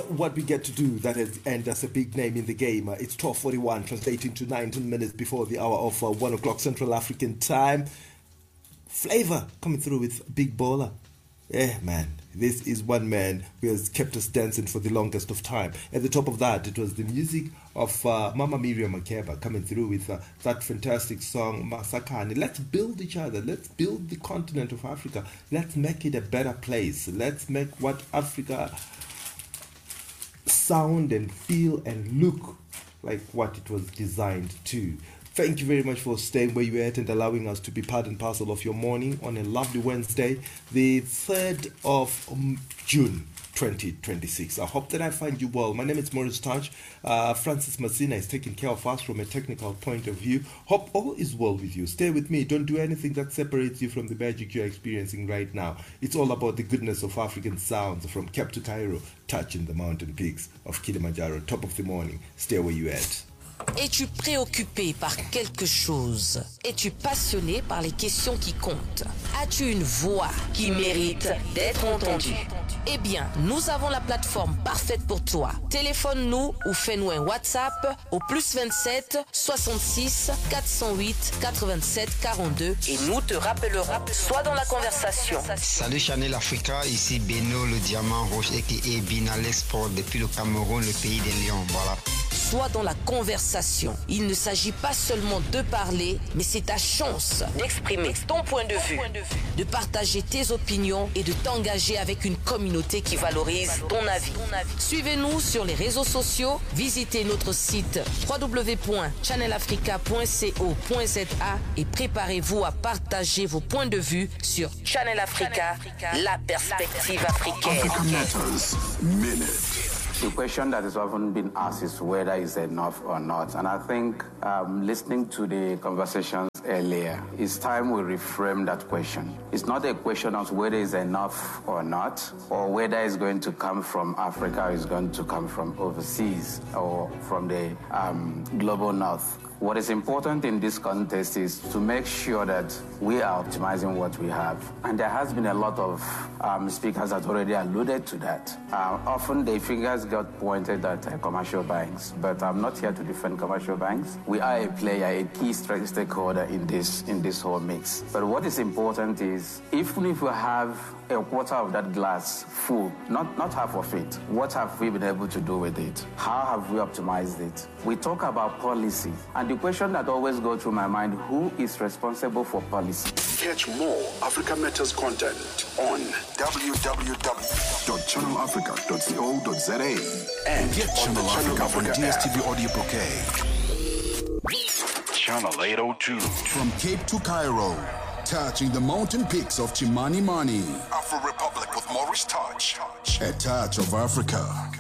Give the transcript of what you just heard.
what we get to do that has earned us a big name in the game. It's 12:41, translating to 19 minutes before the hour of 1 o'clock Central African time. Flavor coming through with Big Baller. Yeah, man. This is one man who has kept us dancing for the longest of time. At the top of that, it was the music of Mama Miriam Makeba coming through with that fantastic song, Masakani. Let's build each other. Let's build the continent of Africa. Let's make it a better place. Let's make what Africa sound and feel and look like what it was designed to. Thank you very much for staying where you're at and allowing us to be part and parcel of your morning on a lovely Wednesday, the 3rd of June 2026. I hope that I find you well. My name is Maurice Touch. Francis Massina is taking care of us from a technical point of view. Hope all is well with you. Stay with me. Don't do anything that separates you from the magic you're experiencing right now. It's all about the goodness of African sounds from Cape to Cairo, touching the mountain peaks of Kilimanjaro. Top of the morning. Stay where you're at. Es-tu préoccupé par quelque chose? Es-tu passionné par les questions qui comptent? As-tu une voix qui mérite d'être entendue? Eh bien, nous avons la plateforme parfaite pour toi. Téléphone-nous ou fais-nous un WhatsApp au +27 66 408 87 42 et nous te rappellerons. Sois dans la conversation. Salut Channel Africa, ici Beno le diamant rouge aka Binalex Sport depuis le Cameroun, le pays des lions. Voilà. Sois dans la conversation. Il ne s'agit pas seulement de parler, mais c'est ta chance d'exprimer ton point de vue, de partager tes opinions et de t'engager avec une communauté qui valorise ton avis. Suivez-nous sur les réseaux sociaux, visitez notre site www.channelafrica.co.za et préparez-vous à partager vos points de vue sur Channel Africa, la perspective africaine. The question that has often been asked is whether it's enough or not. And I think listening to the conversations earlier, it's time we reframe that question. It's not a question of whether it's enough or not, or whether it's going to come from Africa or it's going to come from overseas or from the global north. What is important in this context is to make sure that we are optimizing what we have. And there has been a lot of speakers that already alluded to that. Often the fingers got pointed at commercial banks, but I'm not here to defend commercial banks. We are a player, a key stakeholder in this whole mix. But what is important is, even if we have a quarter of that glass full, not half of it, what have we been able to do with it? How have we optimized it? We talk about policy, and the question that always goes through my mind, who is responsible for policy? Catch more Africa Matters content on www.channelafrica.co.za and get Channel Africa on DSTV Audio Bouquet. Channel 802. From Cape to Cairo, touching the mountain peaks of Chimani Mani. Afro Republic with Maurice Touch. A touch of Africa.